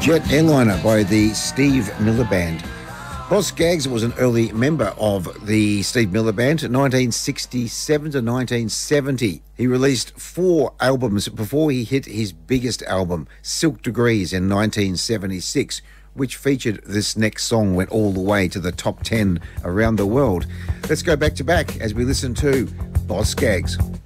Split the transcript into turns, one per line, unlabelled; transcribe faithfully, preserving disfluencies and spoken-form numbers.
Jet Airliner by the Steve Miller Band. Boz Scaggs was an early member of the Steve Miller Band, nineteen sixty-seven to nineteen seventy. He released four albums before he hit his biggest album, Silk Degrees, in nineteen seventy-six, which featured this next song, went all the way to the top ten around the world. Let's go back to back as we listen to Boz Scaggs.